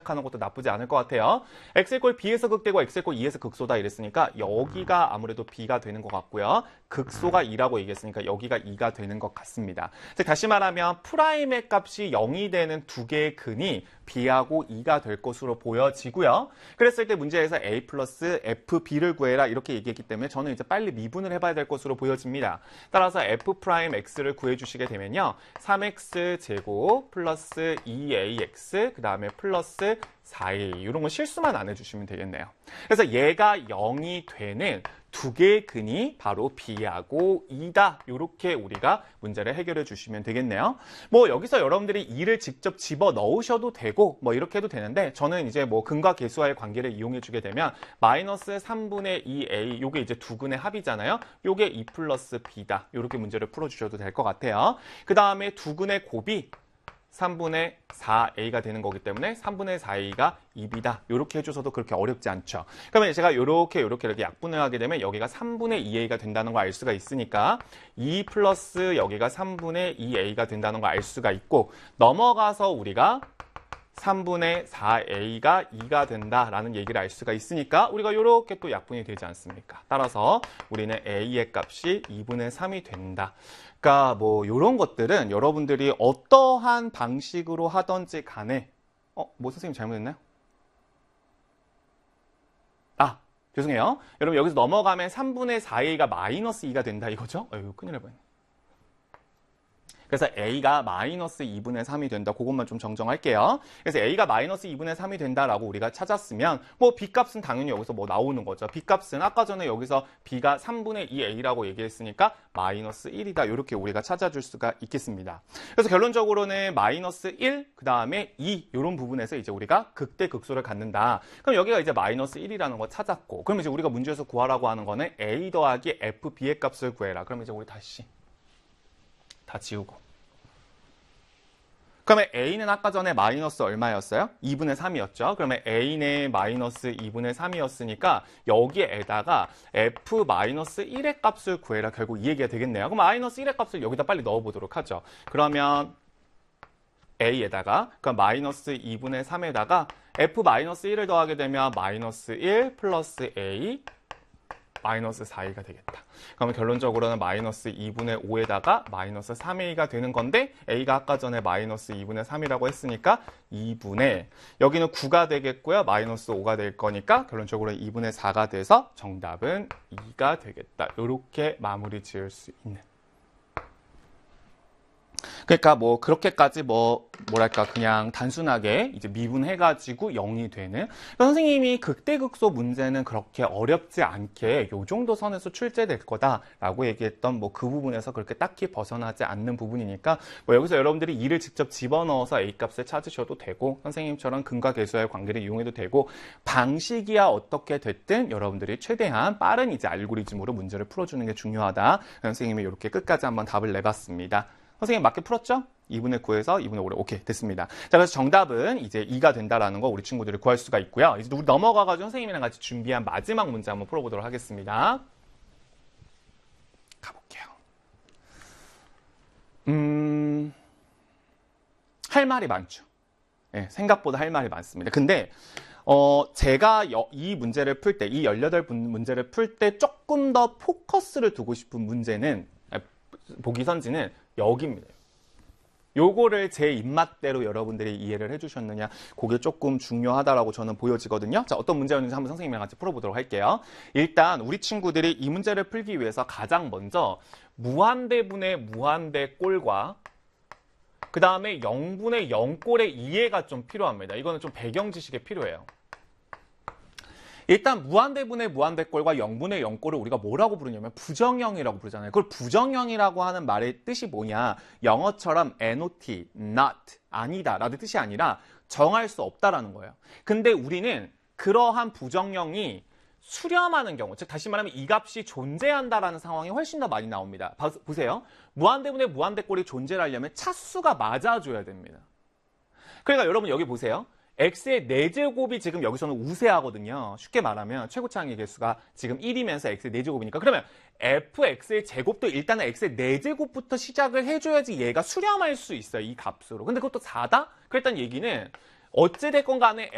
하는 것도 나쁘지 않을 것 같아요. x꼴 b에서 극되고 x꼴 2에서 극소다 이랬으니까 여기가 아무래도 b가 되는 것 같고요. 극소가 2라고 얘기했으니까 여기가 2가 되는 것 같습니다. 즉 다시 말하면 프라임의 값이 0이 되는 두 개의 근이 b하고 2가 될 것으로 보여지고요. 그랬을 때 문제에서 a 플러스 fb를 구해라 이렇게 얘기했기 때문에 저는 이제 빨리 미분을 해봐야 될 것으로 보여집니다. 따라서 f 프라임 x를 구해주시게 되면요. 3x 제곱 플러스 2ax 그 다음에 플러스 4a 이런 거 실수만 안 해주시면 되겠네요. 그래서 얘가 0이 되는 두 개의 근이 바로 b하고 2다. 이렇게 우리가 문제를 해결해 주시면 되겠네요. 뭐 여기서 여러분들이 2를 직접 집어 넣으셔도 되고 뭐 이렇게 해도 되는데 저는 이제 뭐 근과 계수와의 관계를 이용해 주게 되면 마이너스 3분의 2a 요게 이제 두 근의 합이잖아요. 요게 2 플러스 b다. 이렇게 문제를 풀어 주셔도 될 것 같아요. 그 다음에 두 근의 곱이 3분의 4a가 되는 거기 때문에 3분의 4a가 2b다. 이렇게 해줘서도 그렇게 어렵지 않죠. 그러면 제가 이렇게 약분을 하게 되면 여기가 3분의 2a가 된다는 걸 알 수가 있으니까 2 플러스 여기가 3분의 2a가 된다는 걸 알 수가 있고 넘어가서 우리가 3분의 4a가 2가 된다라는 얘기를 알 수가 있으니까 우리가 이렇게 또 약분이 되지 않습니까? 따라서 우리는 a의 값이 2분의 3이 된다. 그러니까 뭐 이런 것들은 여러분들이 어떠한 방식으로 하든지 간에 뭐 선생님 잘못했나요? 죄송해요. 여러분 여기서 넘어가면 3분의 4a가 마이너스 2가 된다 이거죠? 큰일 날 뻔했네. 그래서 a가 마이너스 2분의 3이 된다. 그것만 좀 정정할게요. 그래서 a가 마이너스 2분의 3이 된다라고 우리가 찾았으면 뭐 b값은 당연히 여기서 뭐 나오는 거죠. b값은 아까 전에 여기서 b가 3분의 2a라고 얘기했으니까 마이너스 1이다. 이렇게 우리가 찾아줄 수가 있겠습니다. 그래서 결론적으로는 마이너스 1, 그 다음에 2 이런 부분에서 이제 우리가 극대 극소를 갖는다. 그럼 여기가 이제 마이너스 1이라는 거 찾았고 그럼 이제 우리가 문제에서 구하라고 하는 거는 a 더하기 fb의 값을 구해라. 그럼 이제 우리 다시 다 지우고. 그러면 a는 아까 전에 마이너스 얼마였어요? 2분의 3이었죠. 그러면 a는 마이너스 2분의 3이었으니까 여기에다가 f 마이너스 1의 값을 구해라. 결국 이 얘기가 되겠네요. 그럼 마이너스 1의 값을 여기다 빨리 넣어보도록 하죠. 그러면 a에다가 그럼 마이너스 2분의 3에다가 f 마이너스 1을 더하게 되면 마이너스 1 플러스 a 마이너스 4a가 되겠다. 그러면 결론적으로는 마이너스 2분의 5에다가 마이너스 3a가 되는 건데 a가 아까 전에 마이너스 2분의 3이라고 했으니까 2분의 여기는 9가 되겠고요. 마이너스 5가 될 거니까 결론적으로 2분의 4가 돼서 정답은 2가 되겠다. 이렇게 마무리 지을 수 있는. 그러니까 뭐 그렇게까지 뭐랄까 그냥 단순하게 이제 미분해가지고 0이 되는 선생님이 극대극소 문제는 그렇게 어렵지 않게 요 정도 선에서 출제될 거다라고 얘기했던 뭐 그 부분에서 그렇게 딱히 벗어나지 않는 부분이니까 뭐 여기서 여러분들이 2를 직접 집어넣어서 a 값을 찾으셔도 되고 선생님처럼 근과 계수와의 관계를 이용해도 되고 방식이야 어떻게 됐든 여러분들이 최대한 빠른 이제 알고리즘으로 문제를 풀어주는 게 중요하다. 선생님이 이렇게 끝까지 한번 답을 내봤습니다. 선생님 맞게 풀었죠? 2분의 9에서 2분의 5를 오케이 됐습니다. 자 그래서 정답은 이제 2가 된다라는 거 우리 친구들이 구할 수가 있고요. 이제 우리 넘어가가지고 선생님이랑 같이 준비한 마지막 문제 한번 풀어보도록 하겠습니다. 가볼게요. 할 말이 많죠. 네, 생각보다 할 말이 많습니다. 근데 제가 이 문제를 풀 때, 이 18문제를 풀 때 조금 더 포커스를 두고 싶은 문제는 보기 선지는 여기입니다. 요거를 제 입맛대로 여러분들이 이해를 해주셨느냐 그게 조금 중요하다라고 저는 보여지거든요. 자 어떤 문제였는지 한번 선생님이랑 같이 풀어보도록 할게요. 일단 우리 친구들이 이 문제를 풀기 위해서 가장 먼저 무한대분의 무한대꼴과 그 다음에 0분의 0꼴의 이해가 좀 필요합니다. 이거는 좀 배경 지식이 필요해요. 일단 무한대분의 무한대꼴과 0분의 0꼴을 우리가 뭐라고 부르냐면 부정형이라고 부르잖아요. 그걸 부정형이라고 하는 말의 뜻이 뭐냐. 영어처럼 not, not, 아니다 라는 뜻이 아니라 정할 수 없다라는 거예요. 근데 우리는 그러한 부정형이 수렴하는 경우, 즉 다시 말하면 이 값이 존재한다라는 상황이 훨씬 더 많이 나옵니다. 보세요. 무한대분의 무한대꼴이 존재하려면 차수가 맞아줘야 됩니다. 그러니까 여러분 여기 보세요. x의 4제곱이 지금 여기서는 우세하거든요. 쉽게 말하면 최고차항의 개수가 지금 1이면서 x의 4제곱이니까 그러면 fx의 제곱도 일단은 x의 4제곱부터 시작을 해줘야지 얘가 수렴할 수 있어요. 이 값으로. 근데 그것도 4다? 그랬던 얘기는 어찌됐건 간에